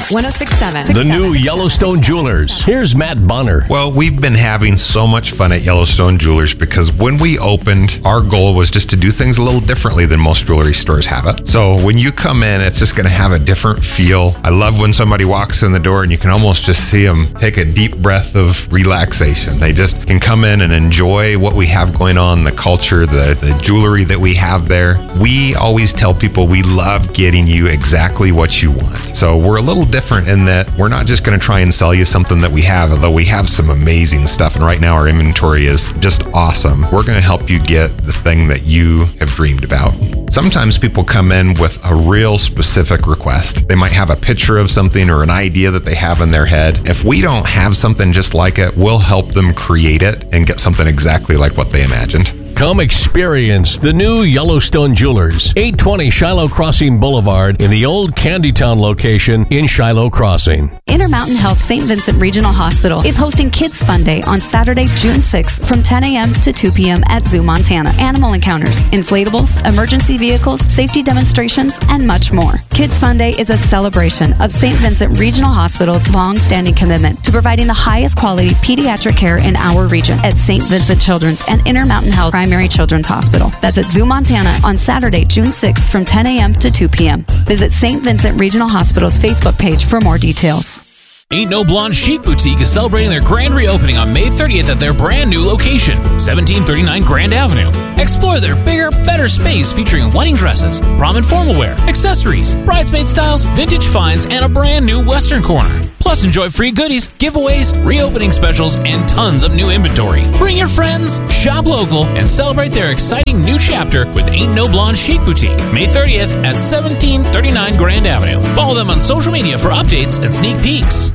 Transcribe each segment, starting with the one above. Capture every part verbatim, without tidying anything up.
one oh six point seven. The new Yellowstone Jewelers. Here's Matt Bonner. Well, we've been having so much fun at Yellowstone Jewelers because when we opened, our goal was just to do things a little differently than most jewelry stores have it. So when you come in, it's just going to have a different feel. I love when somebody walks in the door and you can almost just see them take a deep breath of relaxation. They just can come in and enjoy what we have going on, the culture, the, the jewelry that we have there. We always tell people we love getting you exactly what you want. So we're a little different in that we're not just going to try and sell you something that we have, although we have some amazing stuff. And right now our inventory is just awesome. We're going to help you get the thing that you have dreamed about. Sometimes people come in with a real specific request. They might have a picture of something or an idea that they have in their head. If we don't have something just like it, we'll help them create it and get something exactly like what they imagined. Come experience the new Yellowstone Jewelers, eight twenty Shiloh Crossing Boulevard in the old Candytown location in Shiloh Crossing. Intermountain Health Saint Vincent Regional Hospital is hosting Kids Fun Day on Saturday, June sixth from ten a.m. to two p.m. at Zoo, Montana. Animal encounters, inflatables, emergency vehicles, safety demonstrations, and much more. Kids Fun Day is a celebration of Saint Vincent Regional Hospital's long-standing commitment to providing the highest quality pediatric care in our region at Saint Vincent Children's and Intermountain Health Primary Children's Hospital. That's at Zoo, Montana on Saturday, June sixth from ten a.m. to two p.m. Visit Saint Vincent Regional Hospital's Facebook page for more details. Ain't No Blonde Chic Boutique is celebrating their grand reopening on May thirtieth at their brand new location, seventeen thirty-nine Grand Avenue. Explore their bigger, better space featuring wedding dresses, prom and formal wear, accessories, bridesmaid styles, vintage finds, and a brand new Western corner. Plus, enjoy free goodies, giveaways, reopening specials, and tons of new inventory. Bring your friends, shop local, and celebrate their exciting new chapter with Ain't No Blonde Chic Boutique, May thirtieth at seventeen thirty-nine Grand Avenue. Follow them on social media for updates and sneak peeks.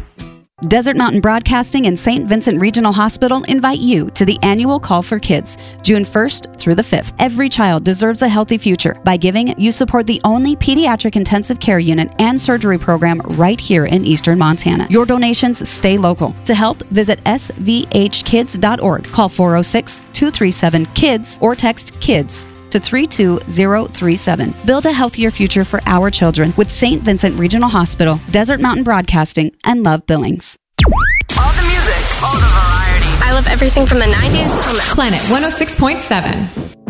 Desert Mountain Broadcasting and Saint Vincent Regional Hospital invite you to the annual Call for Kids, June first through the fifth. Every child deserves a healthy future. By giving, you support the only pediatric intensive care unit and surgery program right here in eastern Montana. Your donations stay local. To help, visit s v h kids dot org. Call four oh six, two three seven, KIDS or text KIDS to three two zero three seven. Build a healthier future for our children with Saint Vincent Regional Hospital, Desert Mountain Broadcasting, and Love Billings. All the music, all the variety. I love everything from the nineties till now. Planet one oh six point seven.